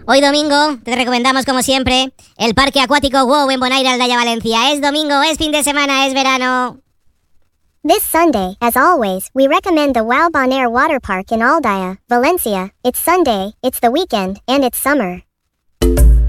Hoy domingo te recomendamos como siempre el Parque Acuático WOW en Bonaire, Aldaya, Valencia. Es domingo, es fin de semana, es verano. This Sunday, as always, we recommend the WOW Bonaire Water Park in Aldaya, Valencia. It's Sunday, it's the weekend, and it's summer.